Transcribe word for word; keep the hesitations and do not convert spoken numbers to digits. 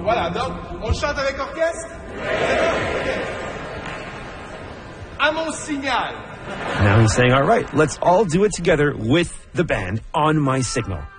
Voilà, donc, on chante avec orchestre? D'accord? Okay. À mon signal. Now he's saying, all right, let's all do it together with the band on my signal.